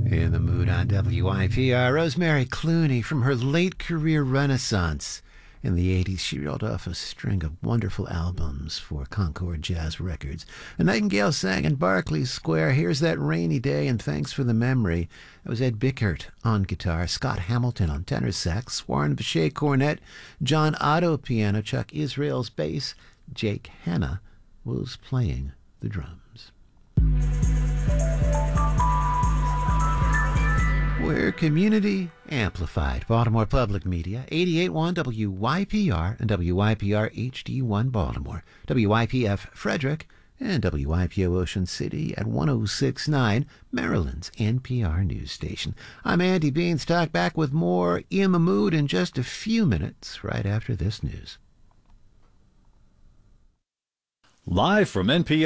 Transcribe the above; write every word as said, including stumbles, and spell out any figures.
In the mood on W I P R, Rosemary Clooney, from her late career renaissance in the eighties, she reeled off a string of wonderful albums for Concord Jazz Records. A Nightingale sang in Barclays Square, Here's That Rainy Day, and Thanks for the Memory. That was Ed Bickert on guitar, Scott Hamilton on tenor sax, Warren Vacher cornet, John Otto piano, Chuck Israels bass, Jake Hanna was playing the drums. We're community amplified. Baltimore Public Media, eighty-eight point one W Y P R and W Y P R H D one Baltimore, W Y P F Frederick, and W Y P O Ocean City at one oh six point nine, Maryland's N P R news station. I'm Andy Beanstalk, back with more In the Mood in just a few minutes, right after this news. Live from N P R.